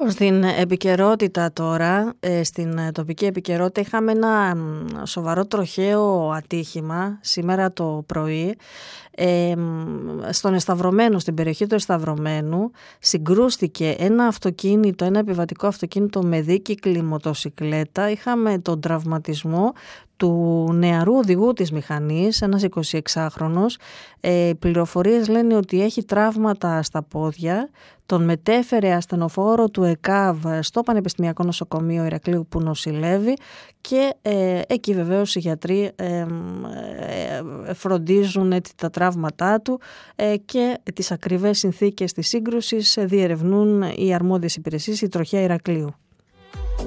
Στην επικαιρότητα τώρα, στην τοπική επικαιρότητα, είχαμε ένα σοβαρό τροχαίο ατύχημα σήμερα το πρωί. Στον Εσταυρωμένο, στην περιοχή του Εσταυρωμένου, συγκρούστηκε ένα επιβατικό αυτοκίνητο με δίκυκλη μοτοσικλέτα. Είχαμε τον τραυματισμό του νεαρού οδηγού της μηχανής, ένας 26χρονος. Πληροφορίες λένε ότι έχει τραύματα στα πόδια. Τον μετέφερε ασθενοφόρο του ΕΚΑΒ στο Πανεπιστημιακό Νοσοκομείο Ηρακλείου που νοσηλεύει και εκεί βεβαίως οι γιατροί φροντίζουν τα τραύματά του και τις ακριβές συνθήκες της σύγκρουσης διερευνούν οι αρμόδιες υπηρεσίες, η Τροχέα Ηρακλείου.